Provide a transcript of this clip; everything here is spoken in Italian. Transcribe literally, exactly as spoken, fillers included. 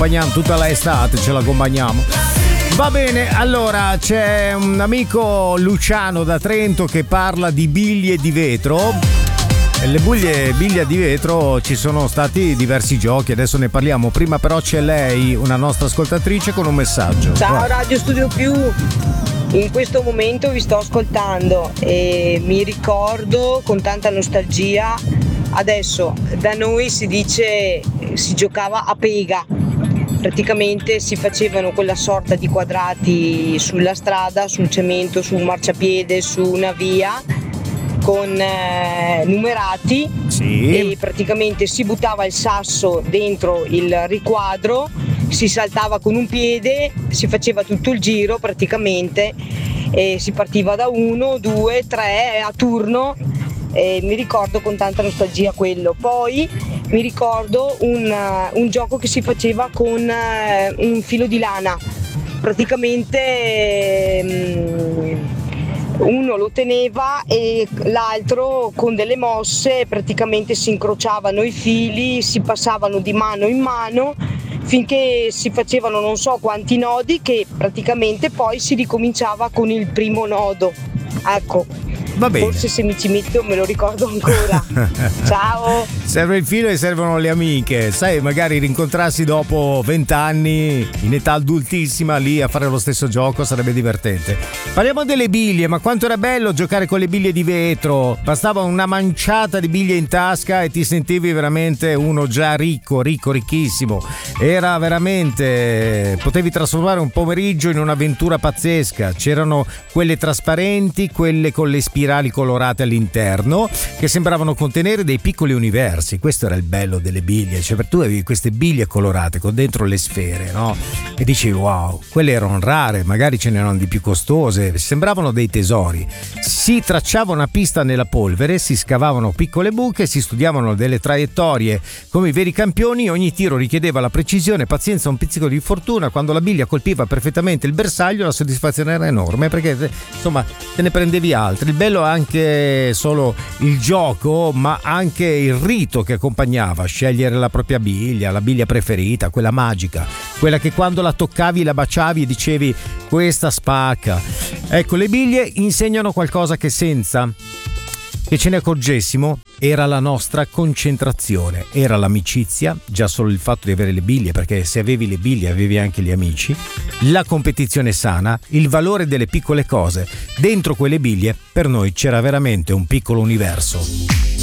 accompagniamo tutta l'estate, ce l'accompagniamo. Va bene, allora c'è un amico Luciano da Trento che parla di biglie di vetro. Le biglie, biglia di vetro ci sono stati diversi giochi, adesso ne parliamo. Prima però c'è lei, una nostra ascoltatrice, con un messaggio. Ciao Vai. Radio Studio Più, in questo momento vi sto ascoltando e mi ricordo con tanta nostalgia. Adesso da noi si dice, si giocava a pega, praticamente si facevano quella sorta di quadrati sulla strada, sul cemento, su un marciapiede, su una via con eh, numerati, sì. E praticamente si buttava il sasso dentro il riquadro, si saltava con un piede, si faceva tutto il giro praticamente e si partiva da uno, due, tre a turno. E mi ricordo con tanta nostalgia quello. Poi mi ricordo un, uh, un gioco che si faceva con uh, un filo di lana, praticamente um, uno lo teneva e l'altro con delle mosse praticamente si incrociavano i fili, si passavano di mano in mano finché si facevano non so quanti nodi, che praticamente poi si ricominciava con il primo nodo. Ecco, va bene. Forse se mi ci metto me lo ricordo ancora. Ciao. Serve il filo e servono le amiche, sai, magari rincontrarsi dopo vent'anni in età adultissima lì a fare lo stesso gioco sarebbe divertente. Parliamo delle biglie, ma quanto era bello giocare con le biglie di vetro, bastava una manciata di biglie in tasca e ti sentivi veramente uno già ricco, ricco, ricchissimo. Era veramente, potevi trasformare un pomeriggio in un'avventura pazzesca. C'erano quelle trasparenti, quelle con le spirali colorate all'interno che sembravano contenere dei piccoli universi. Questo era il bello delle biglie, cioè tu avevi queste biglie colorate con dentro le sfere, no? E dicevi wow, quelle erano rare, magari ce n'erano di più costose, sembravano dei tesori. Si tracciava una pista nella polvere, si scavavano piccole buche, si studiavano delle traiettorie come i veri campioni, ogni tiro richiedeva la precisione, pazienza, un pizzico di fortuna. Quando la biglia colpiva perfettamente il bersaglio la soddisfazione era enorme perché insomma te ne prendevi altri. Il bello è anche solo il gioco, ma anche il rito che accompagnava, scegliere la propria biglia, la biglia preferita, quella magica, quella che quando la toccavi la baciavi e dicevi questa spacca. Ecco, le biglie insegnano qualcosa che senza che ce ne accorgessimo era la nostra concentrazione, era l'amicizia, già solo il fatto di avere le biglie, perché se avevi le biglie avevi anche gli amici, la competizione sana, il valore delle piccole cose. Dentro quelle biglie per noi c'era veramente un piccolo universo.